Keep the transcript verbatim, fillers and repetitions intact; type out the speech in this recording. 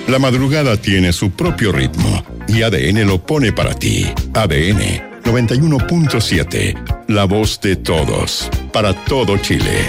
La madrugada tiene su propio ritmo y A D N lo pone para ti. A D N noventa y uno punto siete, la voz de todos, para todo Chile.